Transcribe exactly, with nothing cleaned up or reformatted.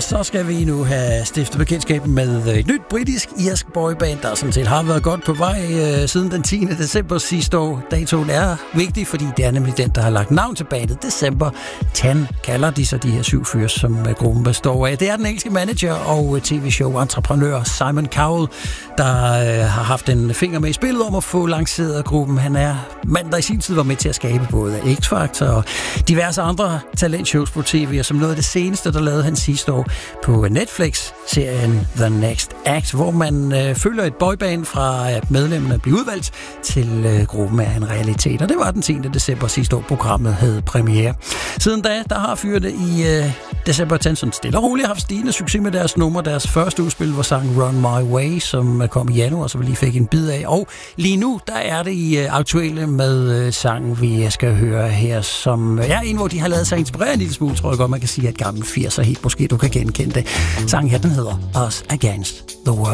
så skal vi nu have stiftet bekendtskab med et nyt britisk-irsk boyband, der sådan set har været godt på vej øh, siden den tiende december sidste år. Datoen er vigtig, fordi det er nemlig den, der har lagt navn til bandet. December Ten kalder de så de her syv fyrs, som gruppen består af. Det er den engelske manager og tv-show-entreprenør Simon Cowell, der øh, har haft en finger med i spillet om at få lanceret gruppen. Han er mand, der i sin tid var med til at skabe både X-Factor og diverse andre talentshows på tv, og som noget af det seneste, der lavede han sidste år på Netflix-serien The Next Act, hvor man øh, følger et boyband fra at medlemmerne bliver udvalgt til øh, gruppen af en realitet. Og det var den tiende december sidste år, programmet havde premiere. Siden da, der har fyrene i øh, December Ten sådan stille og roligt haft stigende succes med deres nummer. Deres første udspil var sangen Run My Way, som kom i januar, så vi lige fik en bid af. Og lige nu, der er det i øh, aktuelle med øh, sangen, vi skal høre her, som er ja, en, hvor de har lavet sig inspirere en lille smule, tror jeg godt, man kan sige, at gammel firser helt måske du kan genkende det. Sangen her, den hedder Us Against the World.